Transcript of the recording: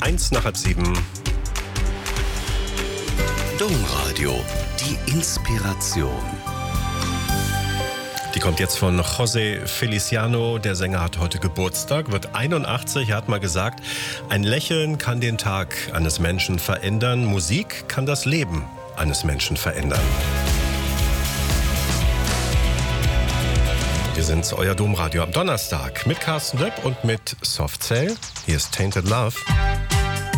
7:01. Domradio, die Inspiration. Die kommt jetzt von José Feliciano. Der Sänger hat heute Geburtstag, wird 81. Er hat mal gesagt, ein Lächeln kann den Tag eines Menschen verändern. Musik kann das Leben eines Menschen verändern. Wir sind euer Domradio am Donnerstag mit Carsten Löpp und mit Soft Cell. Hier ist Tainted Love.